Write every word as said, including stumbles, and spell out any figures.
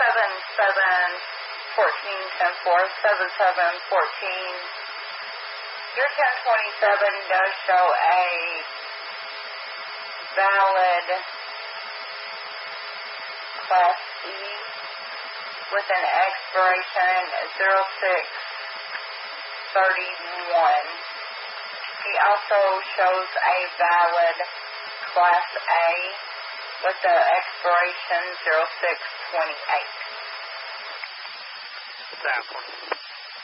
seven seven fourteen ten four seven seven fourteen. Your ten twenty-seven does show a valid Class E with an expiration zero six thirty-one. He also shows a valid Class A with the expiration zero six twenty-eight. What's that for?